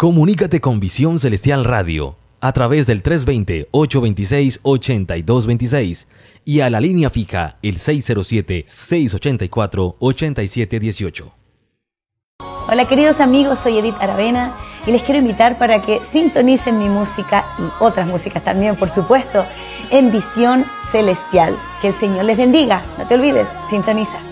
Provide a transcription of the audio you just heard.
Comunícate con Visión Celestial Radio a través del 320-826-8226 y a la línea fija el 607-684-8718. Hola queridos amigos, soy Edith Aravena y les quiero invitar para que sintonicen mi música y otras músicas también, por supuesto, en Visión Celestial. Que el Señor les bendiga. No te olvides, sintoniza.